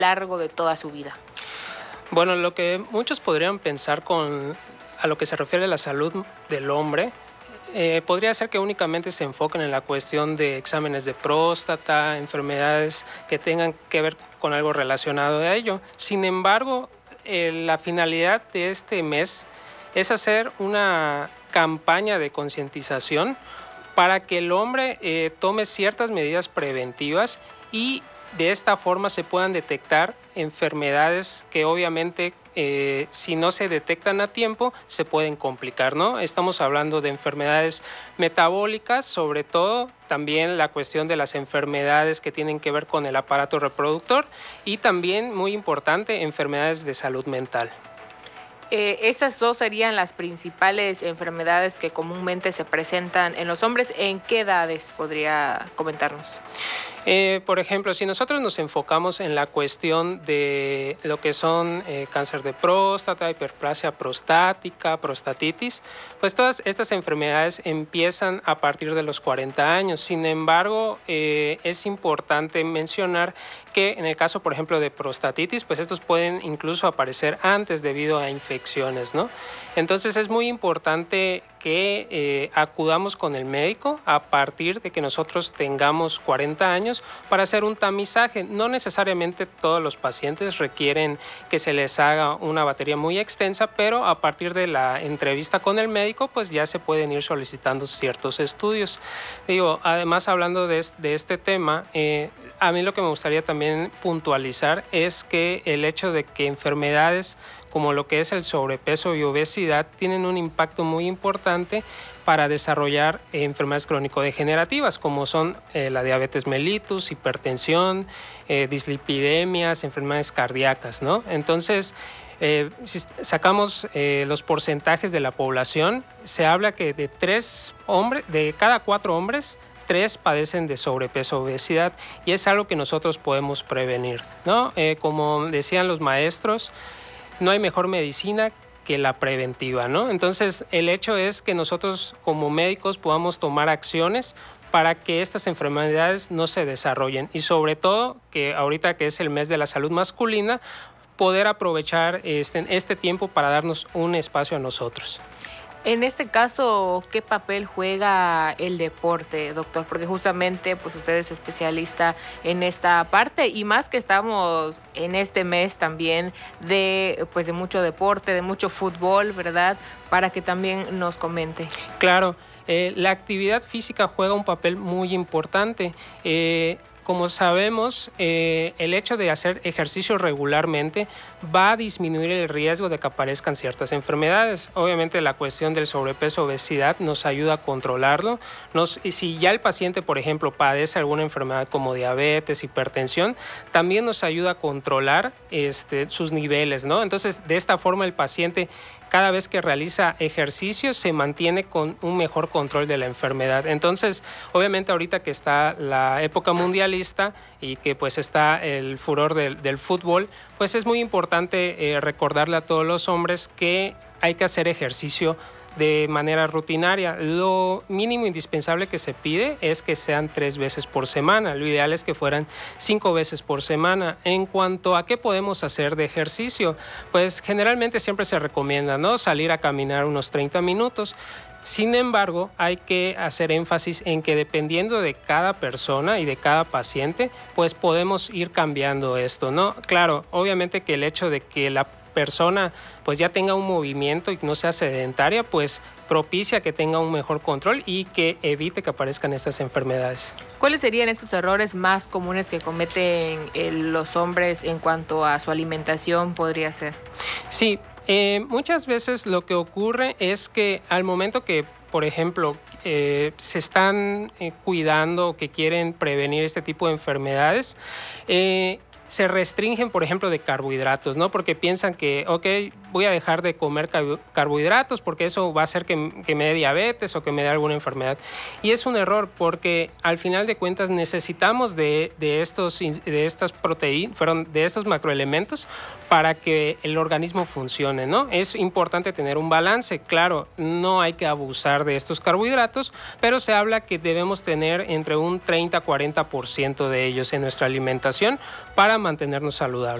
largo de toda su vida? Bueno, lo que muchos podrían pensar a lo que se refiere a la salud del hombre, podría ser que únicamente se enfoquen en la cuestión de exámenes de próstata, enfermedades que tengan que ver con algo relacionado a ello. Sin embargo, la finalidad de este mes es hacer una campaña de concientización para que el hombre tome ciertas medidas preventivas y de esta forma se puedan detectar enfermedades que obviamente si no se detectan a tiempo se pueden complicar, ¿no? Estamos hablando de enfermedades metabólicas, sobre todo también la cuestión de las enfermedades que tienen que ver con el aparato reproductor y también, muy importante, enfermedades de salud mental. Estas dos serían las principales enfermedades que comúnmente se presentan en los hombres. ¿En qué edades podría comentarnos? Por ejemplo, si nosotros nos enfocamos en la cuestión de lo que son cáncer de próstata, hiperplasia prostática, prostatitis, pues todas estas enfermedades empiezan a partir de los 40 años. Sin embargo, es importante mencionar que en el caso, por ejemplo, de prostatitis, pues estos pueden incluso aparecer antes debido a infecciones, ¿no? Entonces es muy importante que acudamos con el médico a partir de que nosotros tengamos 40 años para hacer un tamizaje. No necesariamente todos los pacientes requieren que se les haga una batería muy extensa, pero a partir de la entrevista con el médico, pues ya se pueden ir solicitando ciertos estudios. Digo, además hablando de este tema, a mí lo que me gustaría también puntualizar es que el hecho de que enfermedades como lo que es el sobrepeso y obesidad tienen un impacto muy importante para desarrollar enfermedades crónico-degenerativas como son la diabetes mellitus, hipertensión, dislipidemias, enfermedades cardíacas, ¿no? Entonces, si sacamos los porcentajes de la población, se habla que de cada 4 hombres, 3 padecen de sobrepeso o obesidad y es algo que nosotros podemos prevenir, ¿no? Como decían los maestros, no hay mejor medicina que la preventiva, ¿no? Entonces, el hecho es que nosotros como médicos podamos tomar acciones para que estas enfermedades no se desarrollen y sobre todo que ahorita que es el mes de la salud masculina, poder aprovechar este tiempo para darnos un espacio a nosotros. En este caso, ¿qué papel juega el deporte, doctor? Porque justamente, pues usted es especialista en esta parte y más que estamos en este mes también pues de mucho deporte, de mucho fútbol, ¿verdad? Para que también nos comente. Claro, la actividad física juega un papel muy importante. Como sabemos, el hecho de hacer ejercicio regularmente va a disminuir el riesgo de que aparezcan ciertas enfermedades. Obviamente la cuestión del sobrepeso, obesidad nos ayuda a controlarlo. Y si ya el paciente, por ejemplo, padece alguna enfermedad como diabetes, hipertensión, también nos ayuda a controlar sus niveles, ¿no? Entonces, de esta forma el paciente cada vez que realiza ejercicio se mantiene con un mejor control de la enfermedad. Entonces, obviamente ahorita que está la época mundialista y que pues está el furor del fútbol, pues es muy importante recordarle a todos los hombres que hay que hacer ejercicio de manera rutinaria. Lo mínimo indispensable que se pide es que sean 3 veces por semana. Lo ideal es que fueran 5 veces por semana. En cuanto a qué podemos hacer de ejercicio, pues generalmente siempre se recomienda, ¿no? Salir a caminar unos 30 minutos. Sin embargo, hay que hacer énfasis en que dependiendo de cada persona y de cada paciente, pues podemos ir cambiando esto, ¿no? Claro, obviamente que el hecho de que la persona pues ya tenga un movimiento y no sea sedentaria, pues propicia que tenga un mejor control y que evite que aparezcan estas enfermedades. ¿Cuáles serían estos errores más comunes que cometen los hombres en cuanto a su alimentación podría ser? Sí, muchas veces lo que ocurre es que al momento que, por ejemplo, se están cuidando o que quieren prevenir este tipo de enfermedades, se restringen, por ejemplo, de carbohidratos, ¿no? Porque piensan que, ok, voy a dejar de comer carbohidratos porque eso va a hacer que me dé diabetes o que me dé alguna enfermedad. Y es un error porque al final de cuentas necesitamos de estas proteínas, de estos macroelementos para que el organismo funcione, ¿no? Es importante tener un balance. Claro, no hay que abusar de estos carbohidratos, pero se habla que debemos tener entre un 30-40% de ellos en nuestra alimentación para mantenernos saludables.